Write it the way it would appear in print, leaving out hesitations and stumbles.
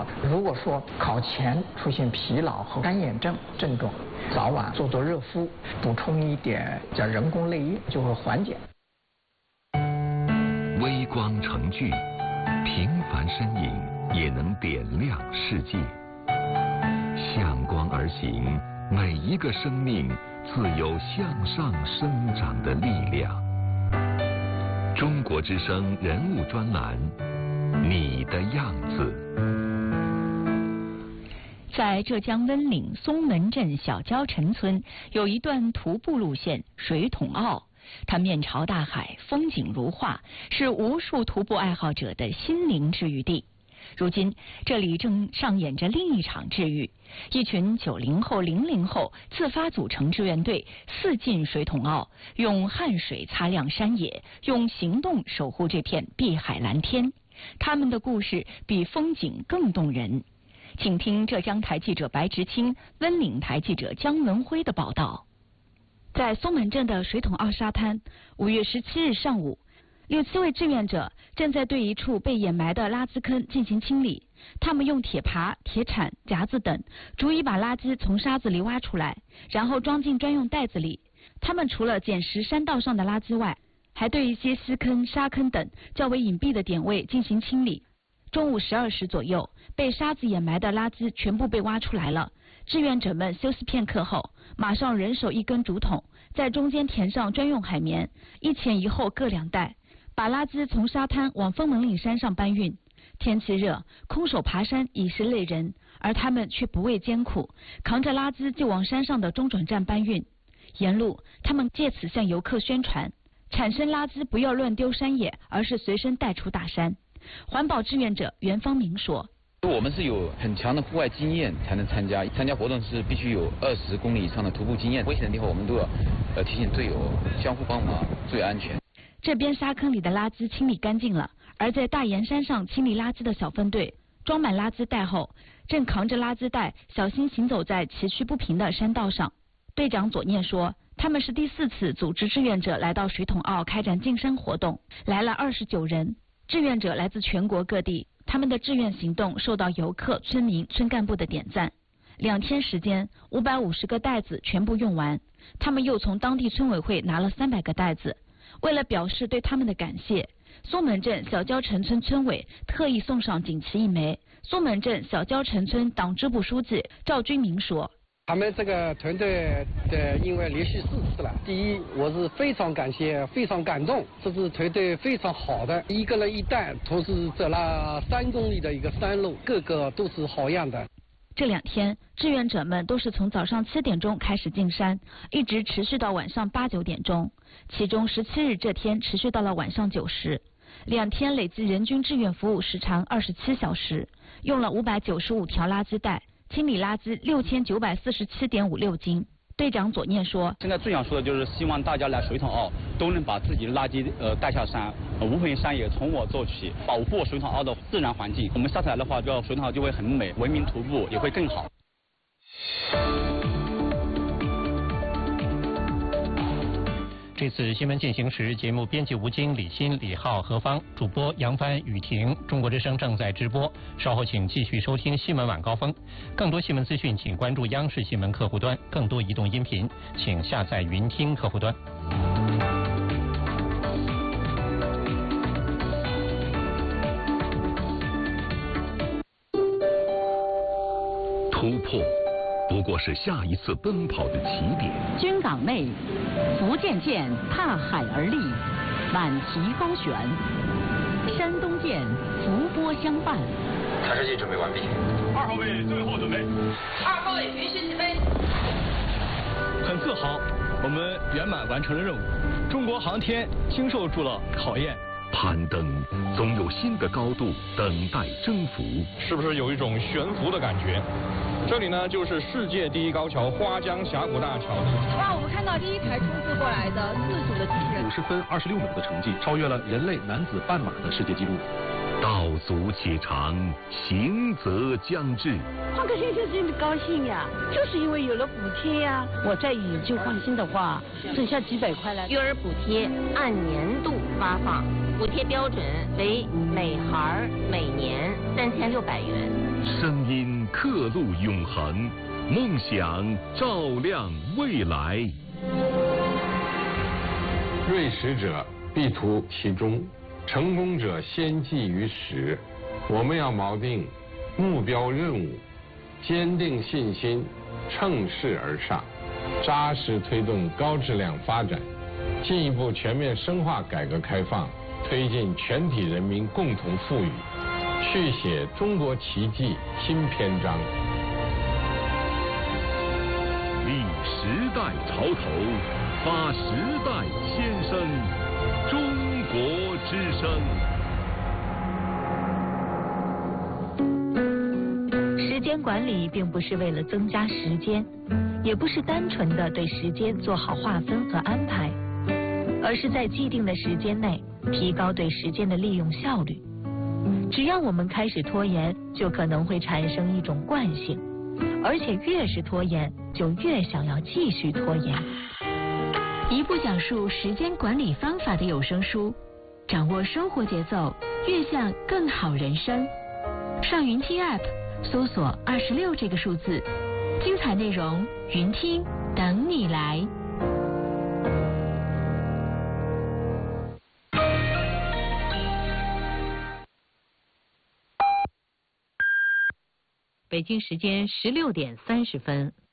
如果说考前出现疲劳和干眼症状，早晚做热敷，补充一点叫人工泪液，就会缓解。 微光成炬，平凡身影也能点亮世界。向光而行，每一个生命自有向上生长的力量。中国之声人物专栏，你的样子。 在浙江温岭松门镇小礁陈村有一段徒步路线水桶坳，它面朝大海，风景如画，是无数徒步爱好者的心灵治愈地。如今这里正上演着另一场治愈，一群90后、00后自发组成志愿队，四进水桶坳，用汗水擦亮山野，用行动守护这片碧海蓝天。他们的故事比风景更动人。请听浙江台记者白直清、温岭台记者姜文辉的报道。在松门镇的水桶坳沙滩，5月17日上午，6、7位志愿者正在对一处被掩埋的垃圾坑进行清理。他们用铁耙、铁铲、夹子等，逐一把垃圾从沙子里挖出来，然后装进专用袋子里。他们除了捡拾山道上的垃圾外，还对一些溪坑、沙坑等较为隐蔽的点位进行清理。中午12时左右，被沙子掩埋的垃圾全部被挖出来了。志愿者们休息片刻后，马上人手一根竹筒，在中间填上专用海绵，一前一后各2袋，把垃圾从沙滩往峰门岭山上搬运。天气热，空手爬山已是累人，而他们却不畏艰苦，扛着垃圾就往山上的中转站搬运。沿路，他们借此向游客宣传：产生垃圾不要乱丢山野，而是随身带出大山。环保志愿者袁方明说： 我们是有很强的户外经验才能参加活动，是必须有20公里以上的徒步经验。危险的地方我们都要提醒队友相互帮忙，最安全。 这边沙坑里的垃圾清理干净了，而在大岩山上清理垃圾的小分队装满垃圾袋后，正扛着垃圾袋小心行走在崎岖不平的山道上。队长左念说，他们是第4次组织志愿者来到水桶坳开展进山活动，来了29人。志愿者来自全国各地，他们的志愿行动受到游客、村民、村干部的点赞。2天时间，550个袋子全部用完。他们又从当地村委会拿了300个袋子。为了表示对他们的感谢，松门镇小礁陈村村委特意送上锦旗1枚。松门镇小礁陈村党支部书记赵军明说： 他们这个团队因为连续4次了。第一，我是非常感谢、非常感动，这支团队非常好的，一个人一担，同时走了3公里的一个山路，个个都是好样的。 这2天，志愿者们都是从早上7点钟开始进山，一直持续到晚上8、9点钟，其中17日这天持续到了晚上9时。2天累计人均志愿服务时长27小时，用了595条垃圾袋，清理垃圾6947.56斤。队长左念说： 现在最想说的就是希望大家来水桶坳都能把自己的垃圾带下山，无痕山野从我做起，保护水桶坳的自然环境。我们下次来的话，这水桶坳就会很美，文明徒步也会更好。 这次新闻进行时，节目编辑吴京、李欣、李浩、何芳，主播杨帆、雨婷。中国之声正在直播，稍后请继续收听新闻晚高峰。更多新闻资讯，请关注央视新闻客户端；更多移动音频，请下载云听客户端。 突破不过是下一次奔跑的起点。 军港内，福建舰踏海而立，满旗高悬；山东舰伏波相伴。 查射器准备完毕。 2号位最后准备。 2号位允许起飞。 很自豪，我们圆满完成了任务。中国航天经受住了考验。 攀登总有新的高度等待征服， 是不是有一种悬浮的感觉？这里呢，就是世界第一高桥花江峡谷大桥。 哇，我们看到第一台冲刺过来的自主的机器人 ，50分26秒的成绩，超越了人类男子半马的世界纪录。 道阻且长，行则将至。 换个先生真的高兴呀，就是因为有了补贴呀。我再以旧换新的话，剩下几百块了。 育儿补贴按年度发放，补贴标准为每孩每年3600元。 声音刻录永恒，梦想照亮未来。 锐识者必图其中，成功者先记于始。我们要锚定目标任务，坚定信心，乘势而上，扎实推动高质量发展，进一步全面深化改革开放，推进全体人民共同富裕，续写中国奇迹新篇章。 立时代潮头，发时代先声，中国之声。 时间管理并不是为了增加时间，也不是单纯的对时间做好划分和安排，而是在既定的时间内提高对时间的利用效率。只要我们开始拖延，就可能会产生一种惯性，而且越是拖延，就越想要继续拖延。一部讲述时间管理方法的有声书，掌握生活节奏，悦向更好人生。上云听 App 搜索26这个数字，精彩内容云听等你来。 北京时间16点30分。